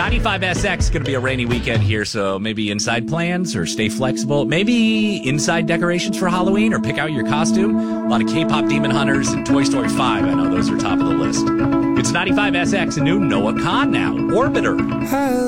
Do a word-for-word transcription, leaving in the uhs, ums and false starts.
ninety-five S X is going to be a rainy weekend here, so maybe inside plans or stay flexible. Maybe inside decorations for Halloween or pick out your costume. A lot of K-pop Demon Hunters and Toy Story five. I know those are top of the list. It's ninety-five S X and new Noah Khan now. Orbiter.